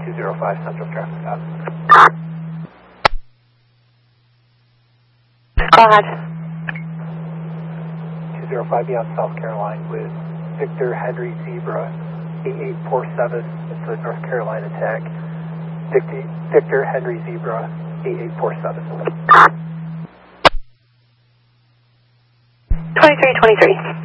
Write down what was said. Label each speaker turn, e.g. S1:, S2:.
S1: 205 Central Traffic Stop.
S2: Go ahead.
S1: 205 beyond South Carolina with Victor Henry Zebra 8847. It's a North Carolina tag. Victor Henry Zebra 8847.
S2: 2323.